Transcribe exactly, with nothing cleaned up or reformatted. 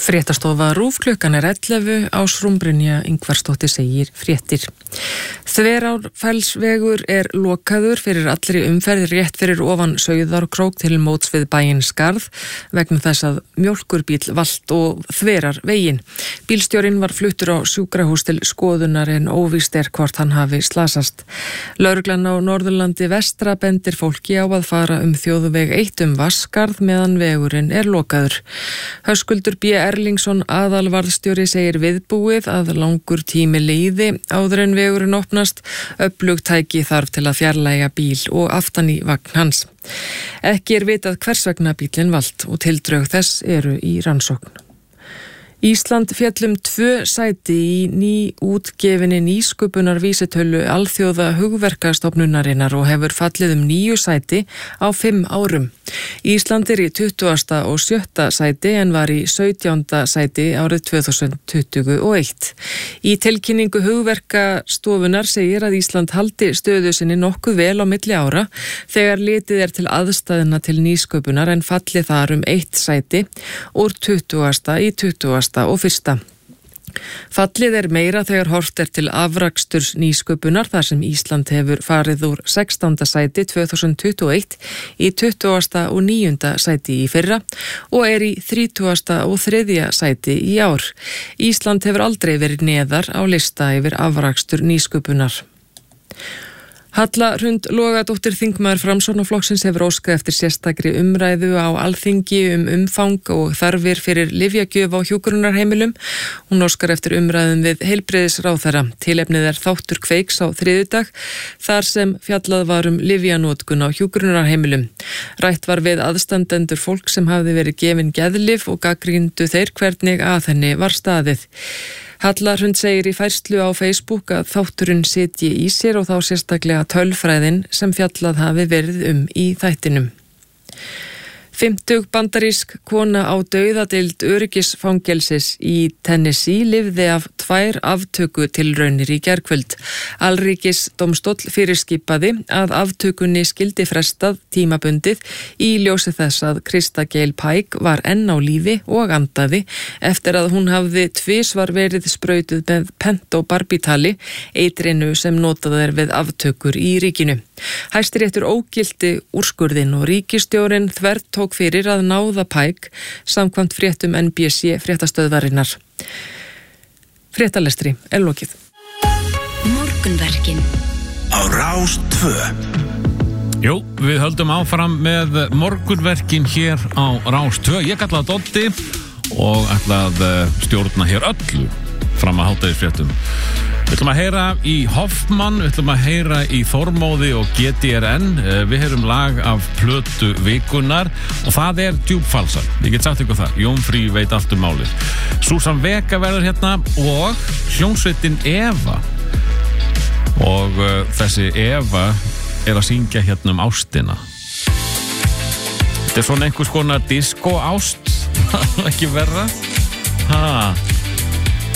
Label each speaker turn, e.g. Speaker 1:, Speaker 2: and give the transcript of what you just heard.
Speaker 1: Fréttastofa RÚV klukkan er ellefu, Ásrún Brynja Ingvarsdóttir segir fréttir. Þverárfellsvegur er lokaður fyrir allri umferð rétt fyrir ofan Sauðárkrók til móts við bæinn Skarð vegna þess að mjólkurbíll valt og þverar veginn. Bílstjórinn var fluttur á sjúkrahús til skoðunar en óvíst er hvort hann hafi slasast. Lögreglan á Norðurlandi vestra bendir fólki á að fara um þjóðveg eitt um Vatnsskarð meðan vegurinn er lokaður. Höskuldur B. Erlingsson aðalvarðstjóri segir viðbúið að langur tími líði áður en vegurinn opnast, öflugt tæki þarf til að fjarlægja bíl og aftan í vagn hans. Ekki er vitað hvers vegna bílinn valt og tildrög þess eru í rannsókn. Ísland féllum tvö sæti í ný útgefinni nýsköpunarvísitölu alþjóða hugverkastofnunarinnar og hefur fallið um níu sæti á fimm árum. Ísland er í tuttugasta og sjötta sæti en var í sautjánda sæti árið tvö þúsund tuttugu og eitt. Í tilkynningu hugverkastofunar segir að Ísland haldi stöðu sinni nokkuð vel á milli ára þegar litið er til aðstæðina til nýsköpunar en falli þar um eitt sæti úr tuttugasta í tuttugasta og fyrsta. Fallið er meira þegar horft er til afraksturs nýsköpunar þar sem Ísland hefur farið úr sextánda sæti tvö þúsund tuttugu og eitt í tuttugasta og níunda sæti í fyrra og er í þrítugasta og þriðja sæti í ár. Ísland hefur aldrei verið neðar á lista yfir afrakstur nýsköpunar. Halla Hrund Logadóttir þingmaður Framsóknarflokksins hefur óskað eftir sérstakri umræðu á Alþingi um umfang og þarfir fyrir lyfjagjöf á hjúkrunarheimilum. Hún óskar eftir umræðum við heilbrigðisráðherra. Tilefnið er þáttur Kveiks á þriðjudag þar sem fjallað var um lyfjanótkun á hjúkrunarheimilum. Rætt var við aðstandendur fólk sem hafði verið gefin geðlyf og gagnrýndu þeir hvernig að henni var staðið. Halla Hrund segir í færslu á Facebook að þátturinn sitji í sér og þá sérstaklega tölfræðin sem fjallað hafi verið um í þættinum. Fimmtug bandarísk kona á dauðadeild öryggisfangelsis í Tennessee lifði af tvær aftökutilraunir í gærkvöld. Alríkisdómstóll fyrirskipaði að aftökunni skyldi frestað tímabundið í ljósi þess að Krista Gale Pike var enn á lífi og andaði eftir að hún hafði tvisvar verið sprautuð með pentobarbitali, eitrinu sem notað er við aftökur í ríkinu. Hæstiréttur ógilti úrskurðin og ríkisstjórinn þvertók fyrir að náða Pike samkvæmt fréttum N B C fréttastöðvarinnar. Fréttalestri er lokið.
Speaker 2: Morgunverkin
Speaker 3: á Rás tvö.
Speaker 4: Jú, við höldum áfram með morgunverkin hér á Rás tvö. Ég kalla það Doddi og ætla að stjórna hér öllu fram að hádegisfréttum. Við ætlum að heyra í Hoffmann, við ætlum að heyra í Þormóði og G D R N. Við heyrum lag af plötu vikunnar og það er Djúpfalsar. Ég get sagt ykkur það, Jón Frí veit allt um málið. Susan Vega verður hérna og hljómsveitin Eva. Og uh, þessi Eva er að syngja hérna um ástina. Þetta er svona einhvers konar disco-ást, ekki verra. Ha.